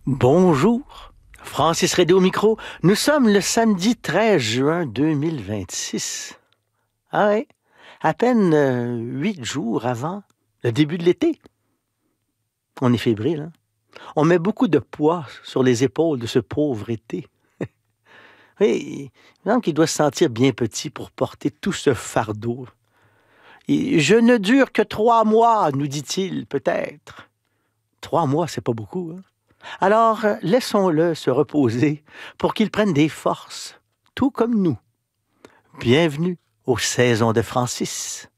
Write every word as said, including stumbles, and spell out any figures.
Bonjour, Francis Redé au micro. Nous sommes le samedi treize juin deux mille vingt-six. Ah ouais, à peine euh, huit jours avant le début de l'été. On est fébrile, hein? On met beaucoup de poids sur les épaules de ce pauvre été. Oui, il me semble qu'il doit se sentir bien petit pour porter tout ce fardeau. Et je ne dure que trois mois, nous dit-il, peut-être. Trois mois, c'est pas beaucoup, hein? Alors, euh, laissons-le se reposer pour qu'il prenne des forces, tout comme nous. Bienvenue aux saisons de Francis.